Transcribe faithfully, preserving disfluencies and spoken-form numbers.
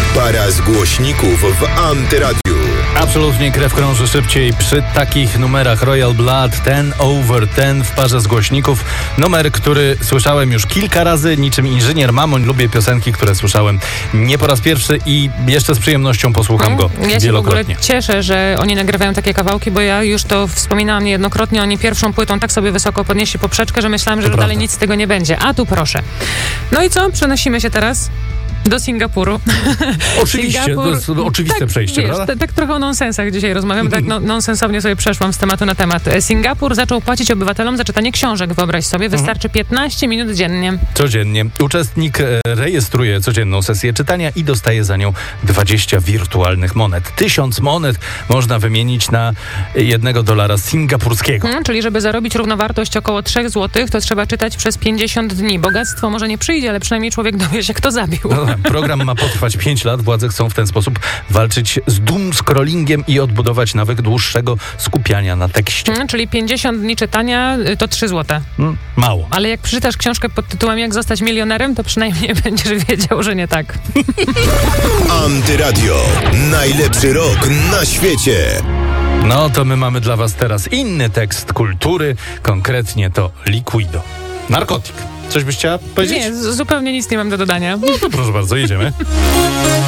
Para z głośników w Antyradiu. Absolutnie krew krąży szybciej przy takich numerach. Royal Blood, ten over ten w parze z głośników. Numer, który słyszałem już kilka razy, niczym inżynier Mamoń. Lubię piosenki, które słyszałem nie po raz pierwszy i jeszcze z przyjemnością posłucham go ja wielokrotnie. Ja się w ogóle cieszę, że oni nagrywają takie kawałki, bo ja już to wspominałam niejednokrotnie. Oni pierwszą płytą tak sobie wysoko podnieśli poprzeczkę, że myślałam, że To już dalej prawda. nic z tego nie będzie. A tu proszę. No i co? Przenosimy się teraz do Singapuru. Oczywiście, Singapur, to jest oczywiste tak, przejście, wiesz, prawda? t- tak trochę o nonsensach dzisiaj rozmawiamy, tak no, nonsensownie sobie przeszłam z tematu na temat. Singapur zaczął płacić obywatelom za czytanie książek, wyobraź sobie, wystarczy piętnaście minut dziennie. Codziennie. Uczestnik e, rejestruje codzienną sesję czytania i dostaje za nią dwadzieścia wirtualnych monet. Tysiąc monet można wymienić na jednego dolara singapurskiego. Hmm, czyli żeby zarobić równowartość około trzy złotych, to trzeba czytać przez pięćdziesiąt dni. Bogactwo może nie przyjdzie, ale przynajmniej człowiek dowie się, kto zabił. No, program ma potrwać pięć lat. Władze chcą w ten sposób walczyć z doom scrollingiem i odbudować nawyk dłuższego skupiania na tekście. Hmm, czyli pięćdziesiąt dni czytania y, to trzy złote. Hmm, mało. Ale jak przeczytasz książkę pod tytułem Jak zostać milionerem, to przynajmniej będziesz wiedział, że nie tak. Antyradio. Najlepszy rok na świecie. No to my mamy dla was teraz inny tekst kultury, konkretnie to Liquido. Narkotyk. Coś byś chciała powiedzieć? Nie, z- zupełnie nic nie mam do dodania. No to proszę bardzo, jedziemy.